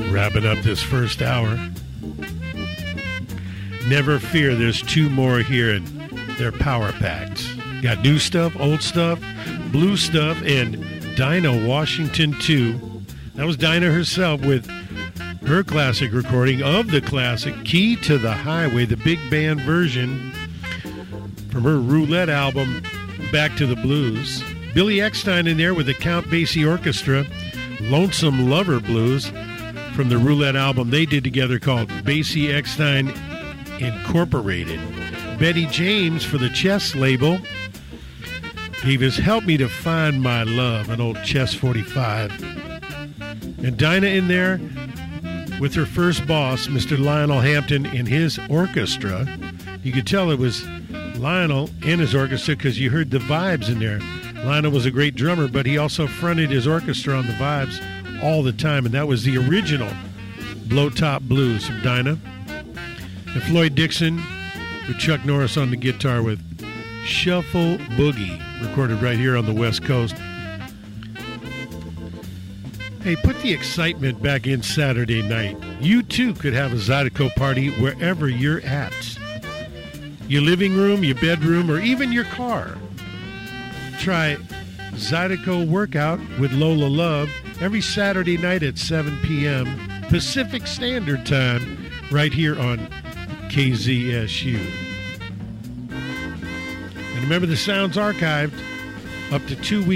Wrapping up this first hour. Never fear, there's two more here, and they're power packed. Got new stuff, old stuff, blue stuff, and Dinah Washington 2. That was Dinah herself with her classic recording of the classic Key to the Highway, the big band version from her Roulette album, Back to the Blues. Billy Eckstine in there with the Count Basie Orchestra, Lonesome Lover Blues from the Roulette album they did together called Basie Eckstine Incorporated. Betty James for the Chess label gave us Help Me to Find My Love, an old Chess 45. And Dinah in there with her first boss, Mr. Lionel Hampton, in his orchestra. You could tell it was Lionel and his orchestra because you heard the vibes in there. Lionel was a great drummer, but he also fronted his orchestra on the vibes all the time, and that was the original Blow Top Blues from Dinah. And Floyd Dixon with Chuck Norris on the guitar with Shuffle Boogie, recorded right here on the West Coast. Hey, put the excitement back in Saturday night. You too could have a Zydeco party wherever you're at. Your living room, your bedroom, or even your car. Try Zydeco Workout with Lola Love every Saturday night at 7 p.m. Pacific Standard Time right here on KZSU. And remember, the sound's archived up to 2 weeks.